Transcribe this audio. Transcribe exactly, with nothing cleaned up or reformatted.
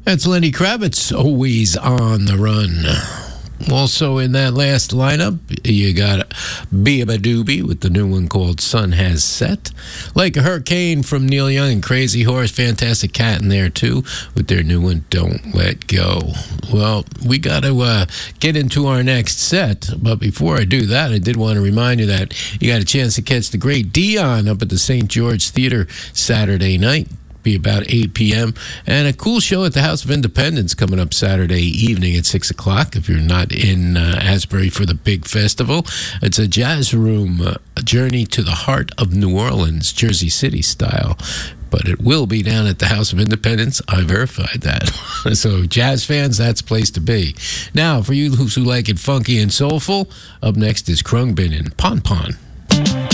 That's Lenny Kravitz, always on the run. Also in that last lineup, you got Biba Doobie with the new one called Sun Has Set. Like a Hurricane from Neil Young and Crazy Horse, Fantastic Cat in there too with their new one, Don't Let Go. Well, we got to uh, get into our next set, but before I do that, I did want to remind you that you got a chance to catch the great Dion up at the Saint George Theater Saturday night. Be about eight p.m. and a cool show at the House of Independence coming up Saturday evening at six o'clock if you're not in uh, Asbury for the big festival. It's a jazz room, uh, a journey to the heart of New Orleans, Jersey City style. But it will be down at the House of Independence. I verified that. So jazz fans, that's the place to be. Now, for you who like it funky and soulful, up next is Khruangbin and Pon Pon.